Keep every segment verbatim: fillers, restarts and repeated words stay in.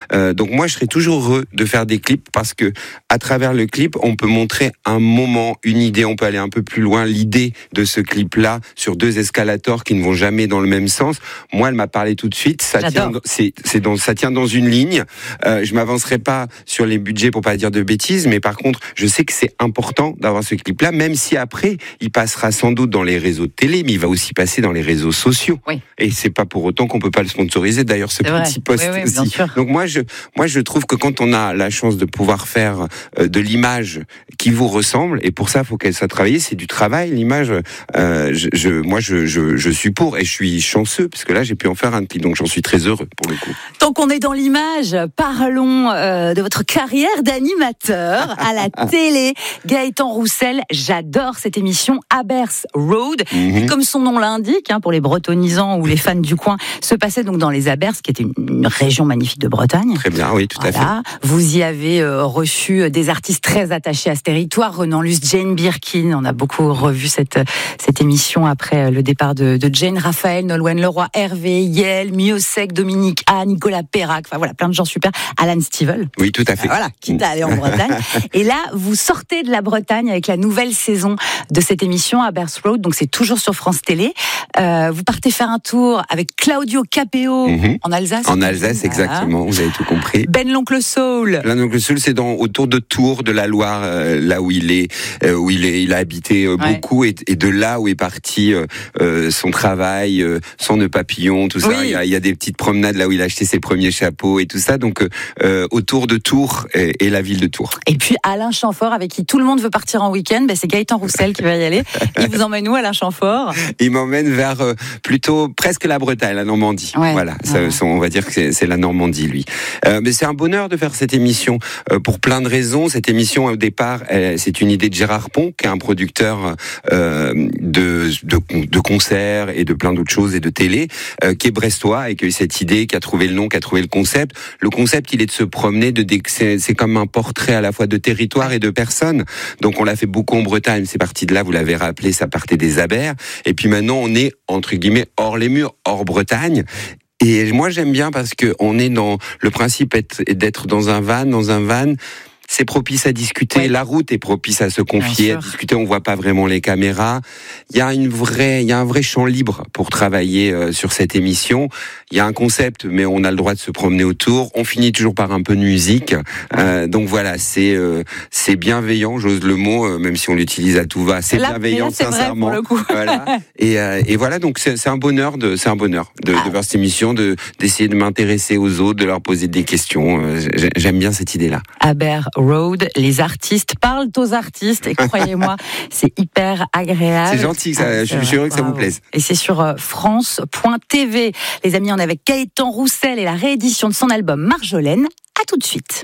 Euh, donc moi, je serais toujours heureux de faire des clips parce que à travers le clip, on peut montrer un moment, une idée, on peut aller un peu plus loin. L'idée de ce clip-là sur deux escalators qui ne vont jamais dans le même sens. Moi, elle m'a parlé tout de suite. Ça J'adore. tient, c'est, c'est dans, ça tient dans une ligne. Euh, je m'avancerai pas sur les budgets pour pas dire de bêtises, mais par contre, je sais que c'est important d'avoir ce clip-là, même si après, il passera sans doute dans les réseaux de télé, mais il va aussi passer dans les réseaux sociaux. Oui. Et c'est pas pour autant qu'on peut pas le sponsoriser. D'ailleurs, ce C'est vrai. petit post Oui, oui, bien aussi. sûr. Donc moi, je, moi, je trouve que quand on a la chance de pouvoir faire euh, de l'image qui vous ressemble, et pour ça, il faut qu'elle soit travaillée. C'est du travail, l'image. Euh, je, je, moi, je, je, je suis pour, et je suis chanceux parce que là, j'ai pu en faire un petit, donc j'en suis très heureux pour le coup. Tant qu'on est dans l'image, parlons euh, de votre carrière d'animateur à la télé. Gaëtan Roussel, j'adore cette émission Abers Road. Mm-hmm. Et comme son nom l'indique, hein, pour les bretonisants ou les fans du coin, se passait donc dans les Abers, qui était une, une région magnifique de Bretagne. Très bien, oui, tout Voilà. à fait. Vous y avez euh, reçu des artistes très attachés à ce territoire, Renan Luce, Jane Birkin. On a beaucoup revu cette, cette émission après le départ de, de Jane, Raphaël, Nolwenn Leroy, Hervé, Yael, Miosek, Dominique A, Nicolas Perrac, enfin voilà, plein de gens super. Alan Stivell. Oui, tout à fait. Voilà, quitte à aller en Bretagne. Et là, vous sortez de la Bretagne avec la nouvelle saison de cette émission Abers Road, donc c'est toujours sur France Télé. Euh, vous partez faire un tour avec Claudio Capéo Mm-hmm. en Alsace. En Alsace, exactement, vous avez tout compris. Ben l'oncle Saul. Là, donc le Soul, c'est dans autour de Tours, de la Loire, euh, là où il est, euh, où il est, il a habité euh, Ouais. beaucoup, et, et de là où est parti euh, euh, son travail, euh, son nœud papillon, tout ça. Oui. Il y, a, il y a des petites promenades là où il a acheté ses premiers chapeaux et tout ça. Donc euh, autour de Tours et, et la ville de Tours. Et puis Alain Chamfort, avec qui tout le monde veut partir en week-end, ben c'est Gaëtan Roussel qui va y aller. Il vous emmène où, Alain Chamfort? Il m'emmène vers euh, plutôt presque la Bretagne, la Normandie. Ouais. Voilà, ça, Ouais. ça, on va dire que c'est, c'est la Normandie, lui. Euh, mais c'est un bonheur de faire cette émission euh, pour plein de raisons. Cette émission, au départ, elle, c'est une idée de Gérard Pont, qui est un producteur euh, de, de, de concerts et de plein d'autres choses et de télé, euh, qui est brestois et qui a eu cette idée, qui a trouvé le nom, qui a trouvé le concept. Le concept, il est de se promener, de c'est, c'est comme un portrait à la fois de territoire et de personnes. Donc on l'a fait beaucoup en Bretagne. C'est parti de là, vous l'avez rappelé, ça partait des Abers. Et puis maintenant, on est entre guillemets hors les murs, hors Bretagne. Et moi, j'aime bien parce que on est dans le principe est d'être dans un van, dans un van. C'est propice à discuter. Oui. La route est propice à se confier, à Bien sûr. discuter. On voit pas vraiment les caméras. Il y a une vraie, il y a un vrai champ libre pour travailler euh, sur cette émission. Il y a un concept, mais on a le droit de se promener autour. On finit toujours par un peu de musique. Euh, donc voilà, c'est euh, c'est bienveillant. J'ose le mot, euh, même si on l'utilise à tout va. C'est Là, bienveillant, mais là, c'est vrai sincèrement. pour le coup. Voilà. Et, euh, et voilà, donc c'est, c'est un bonheur de, c'est un bonheur de, Ah. de faire cette émission, de d'essayer de m'intéresser aux autres, de leur poser des questions. Euh, j'ai- J'aime bien cette idée-là. Abers Road, les artistes parlent aux artistes et croyez-moi, c'est hyper agréable. C'est gentil, ça, Ah, je suis heureux que ça vous bravo. plaise. Et c'est sur euh, France point T V. Les amis, on est avec Gaëtan Roussel et la réédition de son album Marjolaine. À tout de suite.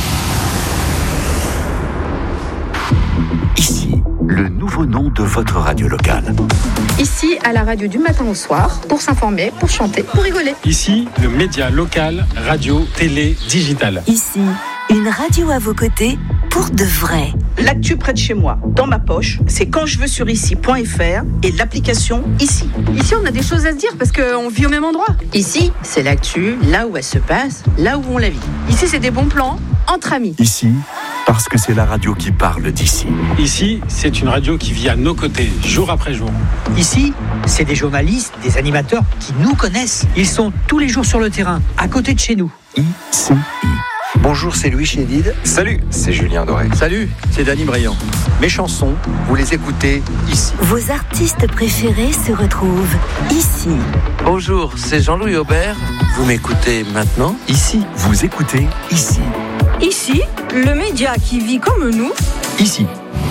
Ici, le nouveau nom de votre radio locale. Ici, à la radio du matin au soir, pour s'informer, pour chanter, pour rigoler. Ici, le média local, radio, télé, digital. Ici, une radio à vos côtés pour de vrai. L'actu près de chez moi, dans ma poche, c'est quand je veux sur ici point f r et l'application Ici. Ici, on a des choses à se dire parce qu'on vit au même endroit. Ici, c'est l'actu, là où elle se passe, là où on la vit. Ici, c'est des bons plans entre amis. Ici, parce que c'est la radio qui parle d'ici. Ici, c'est une radio qui vit à nos côtés, jour après jour. Ici, c'est des journalistes, des animateurs qui nous connaissent. Ils sont tous les jours sur le terrain, à côté de chez nous. I C I. Bonjour, c'est Louis Chédid. Salut, c'est Julien Doré. Salut, c'est Dany Briand. Mes chansons, vous les écoutez ici. Vos artistes préférés se retrouvent ici. Bonjour, c'est Jean-Louis Aubert. Vous m'écoutez maintenant ici. Vous écoutez ici. Ici, le média qui vit comme nous. Ici.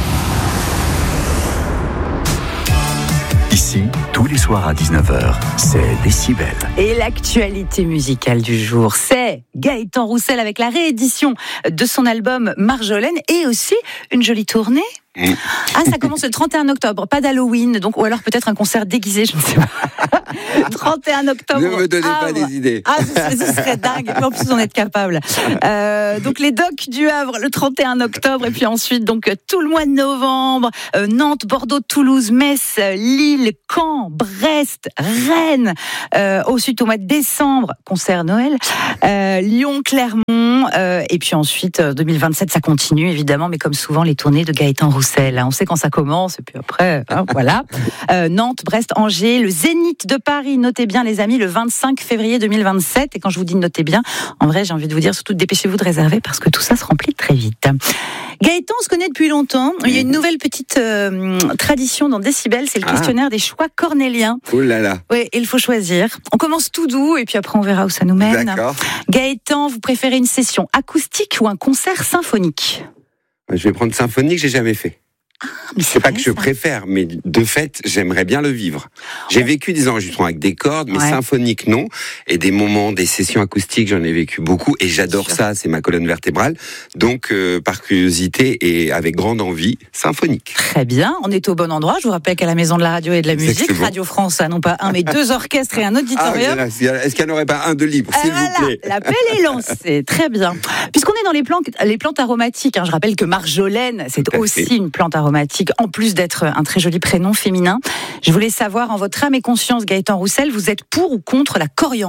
Ici, tous les soirs à dix-neuf heures, c'est Décibel. Et l'actualité musicale du jour, c'est Gaëtan Roussel avec la réédition de son album Marjolaine et aussi une jolie tournée Mmh. Ah, ça commence le trente et un octobre, pas d'Halloween, donc, ou alors peut-être un concert déguisé, je ne sais pas. trente et un octobre. Ne me donnez Havre. pas des idées. Ah, ce serait, ce serait dingue. Et puis en plus, on est capable. Euh, donc, les docks du Havre, le trente et un octobre, et puis ensuite, donc, tout le mois de novembre, euh, Nantes, Bordeaux, Toulouse, Metz, Lille, Caen, Brest, Rennes. Euh, ensuite, au mois de décembre, concert Noël, euh, Lyon, Clermont, euh, et puis ensuite, deux mille vingt-sept, ça continue, évidemment, mais comme souvent, les tournées de Gaëtan Roussel. Hein, on sait quand ça commence, et puis après, hein, voilà. Euh, Nantes, Brest, Angers, le Zénith de Paris, notez bien, les amis, le vingt-cinq février deux mille vingt-sept. Et quand je vous dis notez bien, en vrai, j'ai envie de vous dire, surtout dépêchez-vous de réserver, parce que tout ça se remplit très vite. Gaëtan, on se connaît depuis longtemps. Il y a une nouvelle petite euh, tradition dans Décibel, c'est le questionnaire ah. des choix cornéliens. Oh là là. Oui, il faut choisir. On commence tout doux et puis après on verra où ça nous mène. D'accord. Gaëtan, vous préférez une session acoustique ou un concert symphonique ? Je vais prendre symphonique, j'ai jamais fait. Ah, mais c'est c'est pas vrai, que je ça. préfère, mais de fait, j'aimerais bien le vivre. J'ai oh. vécu des enregistrements avec des cordes, mais ouais. symphoniques non. Et des moments, des sessions acoustiques, j'en ai vécu beaucoup. Et j'adore ça, c'est ma colonne vertébrale. Donc, euh, par curiosité et avec grande envie, symphonique. Très bien, on est au bon endroit. Je vous rappelle qu'à la Maison de la Radio et de la Musique, Exactement. Radio France a non pas un, mais deux orchestres et un auditorium. Ah, est-ce qu'il n'y en aurait pas un de libre, s'il voilà, vous plaît ? L'appel est lancé, très bien. Puisqu'on est dans les plantes, les plantes aromatiques, hein, je rappelle que marjolaine, c'est aussi fait. Une plante aromatique, en plus d'être un très joli prénom féminin. Je voulais savoir, en votre âme et conscience, Gaëtan Roussel, vous êtes pour ou contre la coriandre ?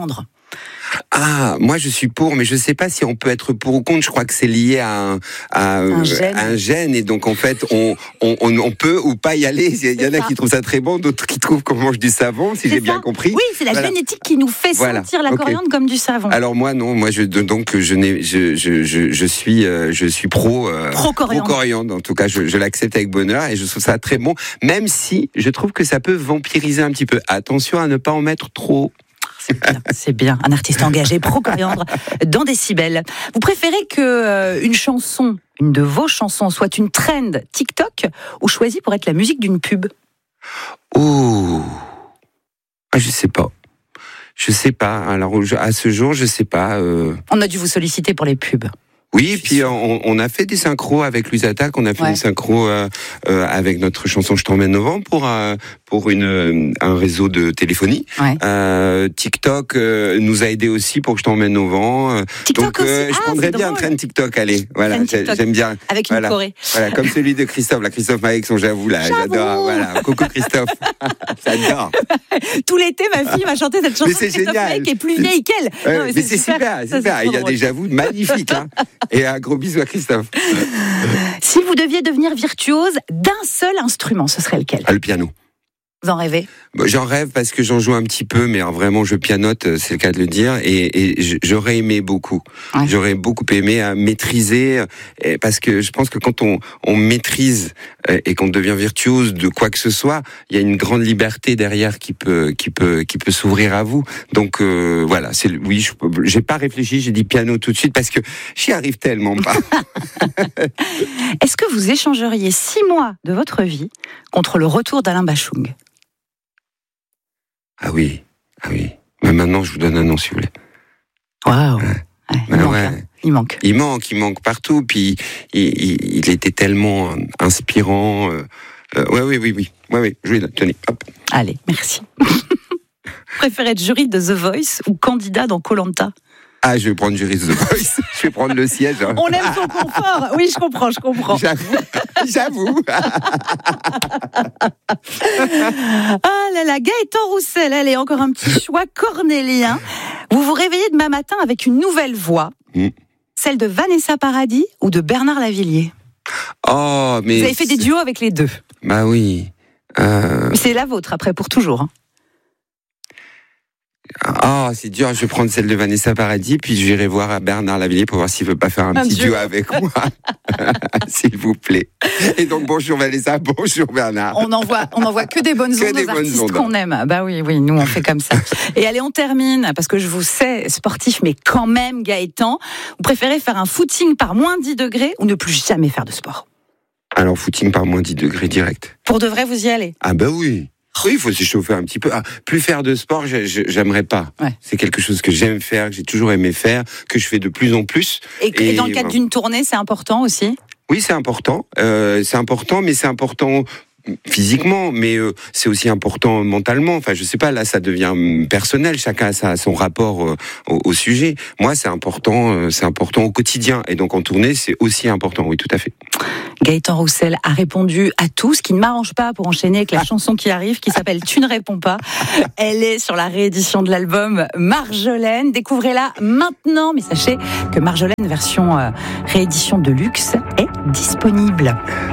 Ah, moi je suis pour, mais je ne sais pas si on peut être pour ou contre. Je crois que c'est lié à un, à un, gène. un gène, et donc en fait on, on, on peut ou pas y aller. Il y en a ça. Qui trouvent ça très bon, d'autres qui trouvent qu'on mange du savon, si c'est j'ai ça. Bien compris. Oui, c'est la voilà. génétique qui nous fait voilà. sentir la okay. coriandre comme du savon. Alors moi non, moi je donc je n'ai je je je, je suis je suis pro euh, pro coriandre. Pro coriandre. En tout cas, je, je l'accepte avec bonheur et je trouve ça très bon, même si je trouve que ça peut vampiriser un petit peu. Attention à ne pas en mettre trop. C'est bien, c'est bien. Un artiste engagé, pro-coriandre, dans Décibel. Vous préférez que euh, une chanson, une de vos chansons, soit une trend TikTok ou choisie pour être la musique d'une pub ? Oh, ah, je sais pas. Je sais pas. Alors à ce jour, je sais pas. Euh... On a dû vous solliciter pour les pubs. Oui, puis on, on a fait des synchros avec Louise Attaque, on a fait ouais. des synchros euh, euh, avec notre chanson Je t'emmène au vent pour euh, pour une un réseau de téléphonie. Ouais. Euh, TikTok euh, nous a aidé aussi pour que Je t'emmène au vent. TikTok Donc euh, aussi. je ah, prendrais bien un train TikTok, allez. Voilà, TikTok. J'aime bien. Avec une voilà. choré. Voilà, comme celui de Christophe, la Christophe avec son J'avoue là, J'avoue. J'adore. Voilà, coucou Christophe. J'adore. Tout l'été, ma fille m'a chanté cette chanson de Christophe Maé qui est plus vieille qu'elle. Ouais, non, mais, mais c'est, c'est super, super. super. Il y a des J'avoue magnifiques. Hein. Et un gros bisou à Christophe. Si vous deviez devenir virtuose d'un seul instrument, ce serait lequel ? Ah, le piano. Vous en rêvez ? J'en rêve parce que j'en joue un petit peu, mais vraiment je pianote, c'est le cas de le dire, et, et j'aurais aimé beaucoup. Ouais. J'aurais beaucoup aimé à maîtriser, parce que je pense que quand on, on maîtrise et qu'on devient virtuose de quoi que ce soit, il y a une grande liberté derrière qui peut, qui peut, qui peut s'ouvrir à vous. Donc euh, voilà, c'est oui, je, j'ai pas réfléchi, j'ai dit piano tout de suite parce que j'y arrive tellement pas. Est-ce que vous échangeriez six mois de votre vie contre le retour d'Alain Bachung ? Ah oui, ah oui. Mais maintenant, je vous donne un nom, si vous voulez. Waouh. Ouais. Ouais, il, manque, ouais. hein. il manque. Il manque, il manque partout. Puis il, il, il était tellement inspirant. Euh, euh, ouais, oui, oui, oui. Ouais, oui. Je vais tenez, hop. Allez, merci. Vous préférez être jury de The Voice ou candidat dans Koh-Lanta ? Ah, je vais prendre jury de The Voice. Je vais prendre le siège. Hein. On aime son confort. Oui, je comprends, je comprends. J'avoue. J'avoue. Ah là là, Gaëtan Roussel, allez, encore un petit choix cornélien. Vous vous réveillez demain matin avec une nouvelle voix, mmh. celle de Vanessa Paradis ou de Bernard Lavilliers. Oh, mais... Vous avez fait des duos avec les deux. Bah oui. Euh... C'est la vôtre, après, pour toujours. Hein. Ah, oh, c'est dur, je vais prendre celle de Vanessa Paradis, puis j'irai voir Bernard Lavilliers pour voir s'il veut pas faire un, un petit duo avec moi. S'il vous plaît. Et donc, bonjour Vanessa, bonjour Bernard. On envoie, on envoie que des bonnes ondes aux artistes ondes. Qu'on aime. Bah oui, oui, nous on fait comme ça. Et allez, on termine, parce que je vous sais sportif, mais quand même, Gaëtan, vous préférez faire un footing par moins dix degrés ou ne plus jamais faire de sport ? Alors, footing par moins dix degrés direct. Pour de vrai, vous y allez ? Ah bah oui. Oui, il faut s'échauffer un petit peu. Ah, plus faire de sport, j'aimerais pas. Ouais. C'est quelque chose que j'aime faire, que j'ai toujours aimé faire, que je fais de plus en plus. Et, et dans le cadre d'une tournée, c'est important aussi ? Oui, c'est important. Euh, c'est important, mais c'est important physiquement, mais euh, c'est aussi important mentalement. Enfin, je sais pas, là, ça devient personnel. Chacun a sa, son rapport euh, au, au sujet. Moi, c'est important, euh, c'est important au quotidien. Et donc, en tournée, c'est aussi important. Oui, tout à fait. Gaëtan Roussel a répondu à tout, ce qui ne m'arrange pas pour enchaîner avec la chanson qui arrive, qui s'appelle Tu ne réponds pas. Elle est sur la réédition de l'album Marjolaine. Découvrez-la maintenant, mais sachez que Marjolaine, version euh, réédition de luxe, est disponible.